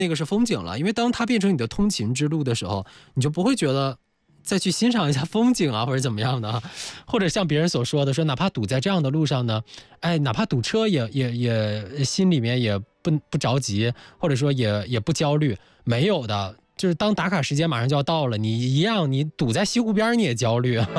那个是风景了，因为当它变成你的通勤之路的时候，你就不会觉得再去欣赏一下风景啊，或者怎么样的，或者像别人所说的，说哪怕堵在这样的路上呢，哎，哪怕堵车也心里面也不着急，或者说也不焦虑，没有的，就是当打卡时间马上就要到了，你一样，你堵在西湖边你也焦虑啊。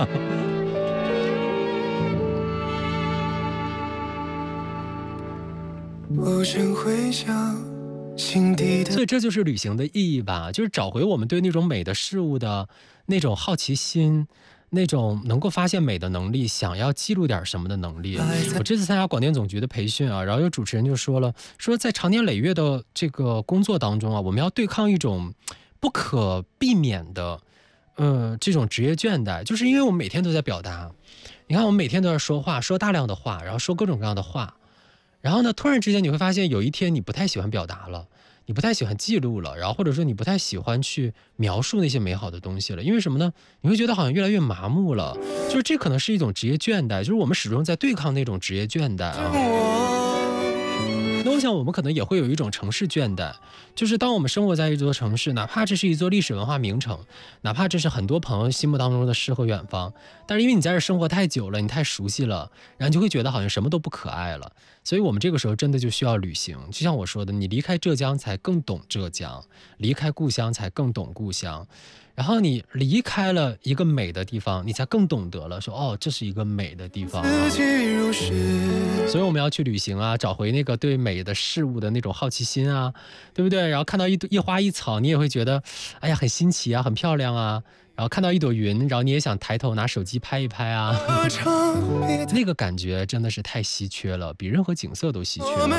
无声回响，心底的。 所以这就是旅行的意义吧，就是找回我们对那种美的事物的那种好奇心，那种能够发现美的能力，想要记录点什么的能力。我这次参加广电总局的培训啊，然后有主持人就说了，说在长年累月的这个工作当中啊，我们要对抗一种不可避免的这种职业倦怠，就是因为我们每天都在表达，你看我们每天都在说话，说大量的话，然后说各种各样的话，然后呢，突然之间你会发现有一天你不太喜欢表达了，你不太喜欢记录了，然后或者说你不太喜欢去描述那些美好的东西了，因为什么呢？你会觉得好像越来越麻木了，就是这可能是一种职业倦怠，就是我们始终在对抗那种职业倦怠啊。那我想我们可能也会有一种城市倦怠，就是当我们生活在一座城市，哪怕这是一座历史文化名城，哪怕这是很多朋友心目当中的诗和远方，但是因为你在这生活太久了，你太熟悉了，然后你就会觉得好像什么都不可爱了。所以我们这个时候真的就需要旅行，就像我说的，你离开浙江才更懂浙江，离开故乡才更懂故乡，然后你离开了一个美的地方，你才更懂得了说，哦，这是一个美的地方啊。所以我们要去旅行啊，找回那个对美的事物的那种好奇心啊，对不对？然后看到一花一草，你也会觉得哎呀很新奇啊，很漂亮啊。然后看到一朵云，然后你也想抬头拿手机拍一拍啊。那个感觉真的是太稀缺了，比任何景色都稀缺了。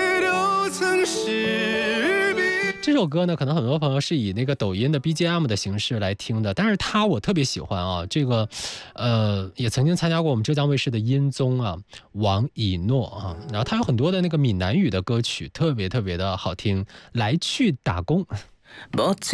这首歌呢，可能很多朋友是以那个抖音的 BGM 的形式来听的，但是我特别喜欢啊，这个也曾经参加过我们浙江卫视的音综啊，王以诺啊，然后他有很多的那个闽南语的歌曲，特别特别的好听，来去打工。